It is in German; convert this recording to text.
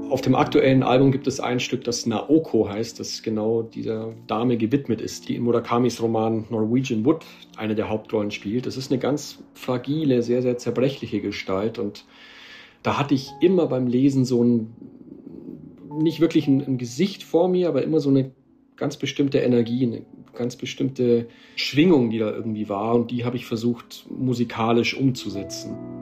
Auf dem aktuellen Album gibt es ein Stück, das Naoko heißt, das genau dieser Dame gewidmet ist, die in Murakamis Roman Norwegian Wood eine der Hauptrollen spielt. Das ist eine ganz fragile, sehr, sehr zerbrechliche Gestalt und da hatte ich immer beim Lesen so nicht wirklich ein Gesicht vor mir, aber immer so eine ganz bestimmte Energie, eine ganz bestimmte Schwingung, die da irgendwie war und die habe ich versucht musikalisch umzusetzen.